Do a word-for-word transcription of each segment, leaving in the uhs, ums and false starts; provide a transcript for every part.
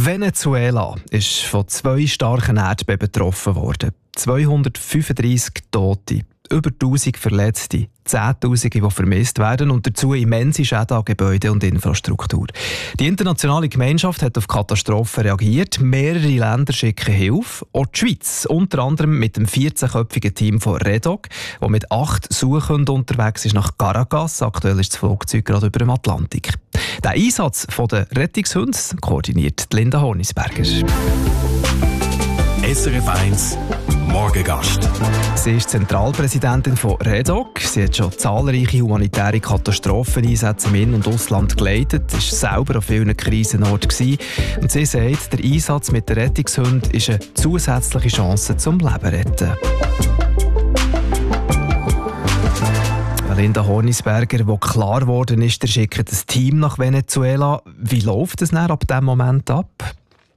Venezuela ist von zwei starken Erdbeben betroffen worden. zweihundertfünfunddreissig Tote, über tausend Verletzte, Zehntausende, die vermisst werden und dazu immense Schäden an Gebäuden und Infrastruktur. Die internationale Gemeinschaft hat auf Katastrophen reagiert. Mehrere Länder schicken Hilfe. Auch die Schweiz, unter anderem mit dem vierzehnköpfigen Team von REDOC, das mit acht Suchenden unterwegs ist nach Caracas. Aktuell ist das Flugzeug gerade über dem Atlantik. Den Einsatz der Rettungshunde koordiniert Linda Hornisberger. S R F eins Morgengast. Sie ist Zentralpräsidentin von REDOC. Sie hat schon zahlreiche humanitäre Katastropheneinsätze im In- und Ausland geleitet, war selber an vielen Krisenorten gewesen. Und sie sagt, der Einsatz mit den Rettungshunden ist eine zusätzliche Chance zum Leben retten. Linda Hornisberger, wo klar geworden ist, der schickt ein Team nach Venezuela. Wie läuft es dann ab diesem Moment ab?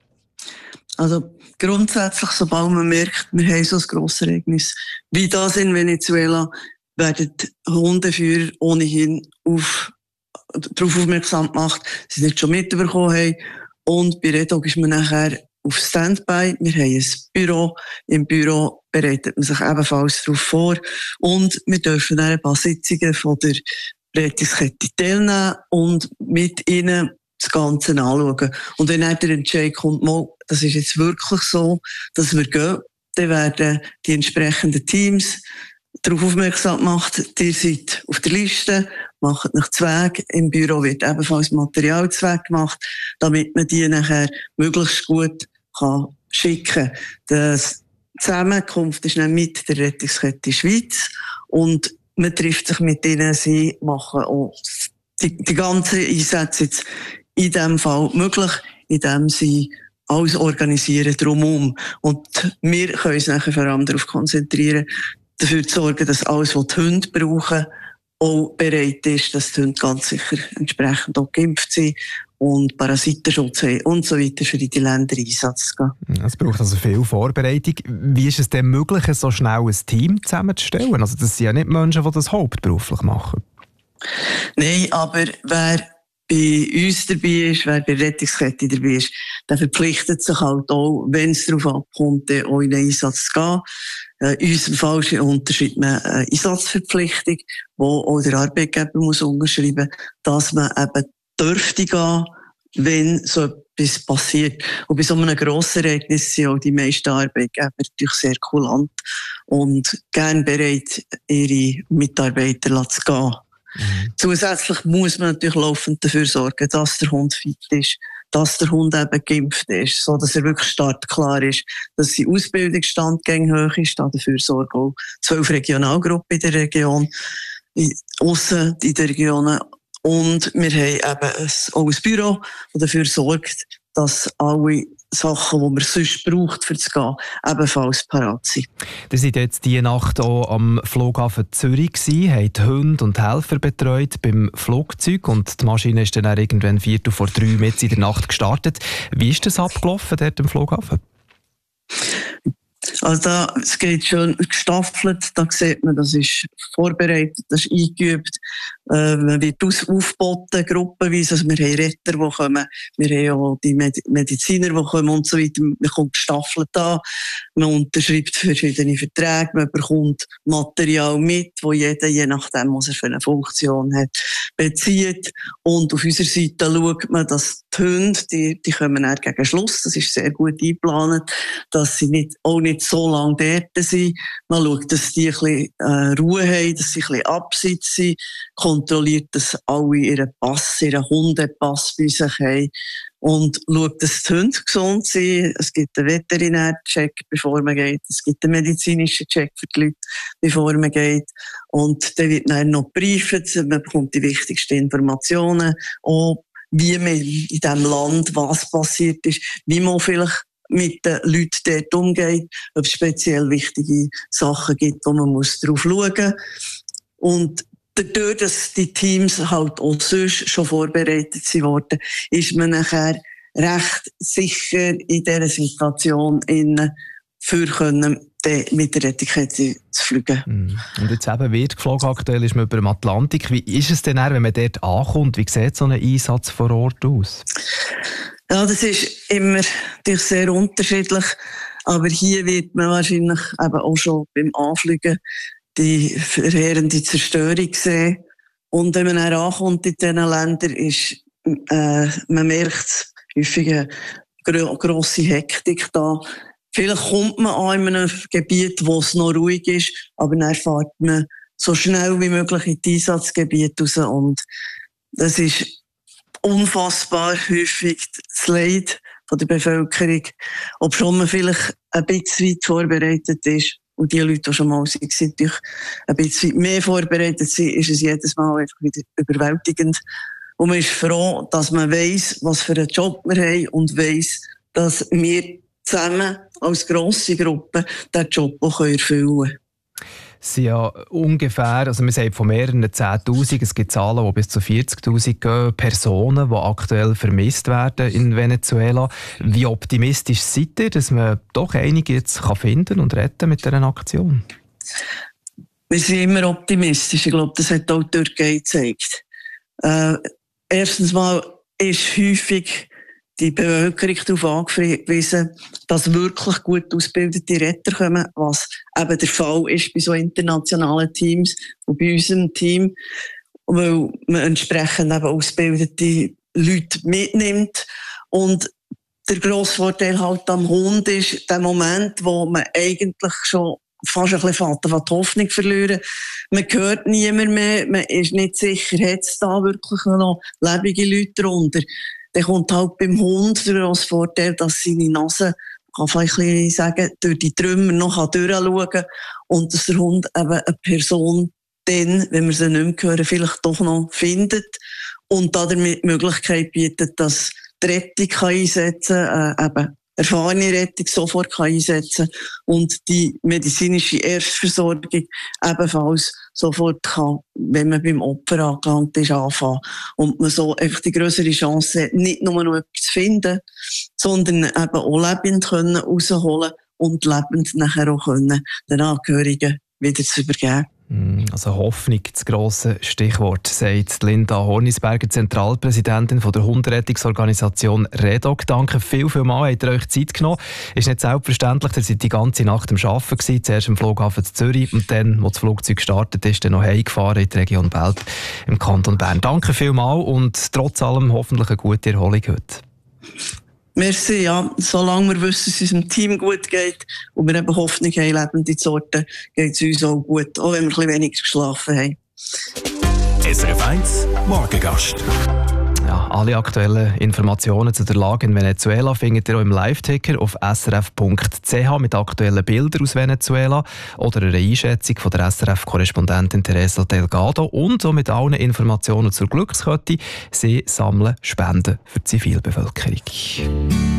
Also grundsätzlich, sobald man merkt, wir haben so ein grosses Ereignis wie das in Venezuela, werden Hundeführer ohnehin auf, darauf aufmerksam gemacht, dass sie nicht schon mitbekommen haben. Und bei REDOC ist man nachher auf Standby. Wir haben ein Büro. Im Büro bereitet man sich ebenfalls darauf vor. Und wir dürfen dann ein paar Sitzungen von der Rettungskette teilnehmen und mit ihnen das Ganze anschauen. Und wenn dann der Entscheid kommt, mal, das ist jetzt wirklich so, dass wir gehen, dann werden die entsprechenden Teams darauf aufmerksam gemacht, ihr seid auf der Liste, macht nach Zweig. Im Büro wird ebenfalls Materialzweig gemacht, damit man die nachher möglichst gut kann schicken kann. Die Zusammenkunft ist dann mit der Rettungskette Schweiz und man trifft sich mit ihnen, sie machen auch die, die ganzen Einsätze jetzt in diesem Fall möglich, indem sie alles organisieren drumherum. Und wir können uns nachher vor allem darauf konzentrieren, dafür zu sorgen, dass alles, was die Hunde brauchen, auch bereit ist, dass die Hunde ganz sicher entsprechend auch geimpft sind und Parasitenschutz haben und so weiter für in die Länder Einsatz zu gehen. Es braucht also viel Vorbereitung. Wie ist es denn möglich, so schnell ein Team zusammenzustellen? Also das sind ja nicht Menschen, die das hauptberuflich machen. Nein, aber wer bei uns dabei ist, wer bei der Rettungskette dabei ist, der verpflichtet sich halt auch, wenn es darauf abkommt, auch in den Einsatz zu gehen. Äh, in unserem Fall unterschreibt man eine Einsatzverpflichtung, wo auch der Arbeitgeber muss unterschreiben, dass man eben dürfte gehen, wenn so etwas passiert. Und bei so einem grossen Ereignis sind auch die meisten Arbeitgeber natürlich sehr kulant und gern bereit, ihre Mitarbeiter zu gehen. Mhm. Zusätzlich muss man natürlich laufend dafür sorgen, dass der Hund fit ist, dass der Hund eben geimpft ist, so dass er wirklich startklar ist, dass sein Ausbildungsstand hoch ist, dafür sorgen auch zwölf Regionalgruppen in der Region, aussen in den Regionen. Und wir haben eben auch ein Büro, das dafür sorgt, dass alle Sachen, die man sonst braucht, für zu gehen, ebenfalls parat sind. Ihr seid jetzt diese Nacht auch am Flughafen Zürich gewesen, habt Hunde und Helfer betreut beim Flugzeug und die Maschine ist dann auch irgendwann viertel vor drei mit in der Nacht gestartet. Wie ist das abgelaufen dort am Flughafen? Also da, es geht schon gestaffelt, da sieht man, das ist vorbereitet, das ist eingeübt, äh, man wird aus, aufgeboten, gruppenweise, also wir haben Retter, die kommen, wir haben auch die Med- Mediziner, die kommen und so weiter, man kommt gestaffelt an, man unterschreibt verschiedene Verträge, man bekommt Material mit, wo jeder, je nachdem, was er für eine Funktion hat, bezieht und auf unserer Seite schaut man, dass die Hunde, die, die kommen dann gegen Schluss, das ist sehr gut eingeplant, dass sie nicht, auch nicht so lange dort sind. Man schaut, dass die ein bisschen äh, Ruhe haben, dass sie ein bisschen Absitz sind, kontrolliert, dass alle ihren Pass, ihren Hundepass bei sich haben und schaut, dass die Hunde gesund sind. Es gibt einen Veterinärcheck, bevor man geht. Es gibt einen medizinischen Check für die Leute, bevor man geht. Und dann wird dann noch gebrieft, man bekommt die wichtigsten Informationen, auch wie man in diesem Land was passiert ist, wie man vielleicht mit den Leuten dort umgeht, ob es speziell wichtige Sachen gibt, wo man muss drauf schauen muss. Und dadurch, dass die Teams halt auch sonst schon vorbereitet worden, ist man nachher recht sicher in dieser Situation innen für können, mit der Rettungskette zu fliegen. Und jetzt eben wird geflogen, aktuell ist man über dem Atlantik. Wie ist es denn dann, wenn man dort ankommt? Wie sieht so ein Einsatz vor Ort aus? Ja, das ist immer natürlich sehr unterschiedlich. Aber hier wird man wahrscheinlich eben auch schon beim Anfliegen die verheerende Zerstörung sehen. Und wenn man dann ankommt in diesen Ländern, ist, äh, man merkt häufig eine gro- grosse Hektik da. Vielleicht kommt man an in einem Gebiet, wo es noch ruhig ist, aber dann fährt man so schnell wie möglich in die Einsatzgebiete raus. Und das ist unfassbar häufig das Leid von der Bevölkerung, ob schon man vielleicht ein bisschen weit vorbereitet ist. Und die Leute, die schon mal sind, sind natürlich ein bisschen mehr vorbereitet sind, ist es jedes Mal einfach wieder überwältigend. Und man ist froh, dass man weiss, was für einen Job wir haben und weiss, dass wir zusammen als grosse Gruppe diesen Job auch erfüllen können. Es sind ja ungefähr, also wir sagen von mehreren zehntausend, es gibt Zahlen, die bis zu vierzigtausend gehen, Personen, die aktuell vermisst werden in Venezuela. Wie optimistisch seid ihr, dass man doch einige jetzt kann finden und retten mit dieser Aktion? Wir sind immer optimistisch. Ich glaube, das hat auch die Türkei gezeigt. Äh, erstens mal ist häufig die Bevölkerung darauf angewiesen, dass wirklich gut ausgebildete Retter kommen, was eben der Fall ist bei so internationalen Teams und bei unserem Team, weil man entsprechend eben ausgebildete Leute mitnimmt. Und der grosse Vorteil halt am Hund ist der Moment, wo man eigentlich schon fast ein bisschen die Hoffnung verlieren. Man hört niemand mehr, man ist nicht sicher, hat es da wirklich noch lebende Leute drunter. Dann kommt halt beim Hund der grosse Vorteil, dass seine Nase, kann vielleicht ein bisschen sagen, durch die Trümmer noch durchschauen kann und dass der Hund eben eine Person dann, wenn wir sie nicht mehr hören, vielleicht doch noch findet und damit die Möglichkeit bietet, dass die Rettung kann einsetzen kann, äh, eben erfahrene Rettung sofort kann einsetzen und die medizinische Erstversorgung ebenfalls sofort kann, wenn man beim Opfer angelangt ist, anfangen. Und man so einfach die grössere Chance hat, nicht nur noch etwas zu finden, sondern eben auch lebend können rausholen und lebend nachher auch können den Angehörigen wieder zu übergeben. Also Hoffnung, das grosse Stichwort, sagt Linda Hornisberger, Zentralpräsidentin von der Hunderettungsorganisation REDOC. Danke viel, viel mal, habt ihr euch Zeit genommen. Ist nicht selbstverständlich, ihr seid die ganze Nacht am Arbeiten gewesen, zuerst im Flughafen zu Zürich und dann, als das Flugzeug gestartet ist, dann noch heimgefahren in die Region Belp im Kanton Bern. Danke viel mal und trotz allem hoffentlich eine gute Erholung heute. Merci, ja. Solange wir wissen, dass es unserem Team gut geht und wir eben Hoffnung haben, lebende zu orten, geht es uns auch gut, auch wenn wir ein bisschen weniger geschlafen haben. S R F eins Morgengast. Ja, alle aktuellen Informationen zu der Lage in Venezuela findet ihr auch im Live-Ticker auf s r f punkt c h mit aktuellen Bildern aus Venezuela oder einer Einschätzung von der S R F-Korrespondentin Teresa Delgado und auch mit allen Informationen zur Glückskette. Sie sammeln Spenden für die Zivilbevölkerung.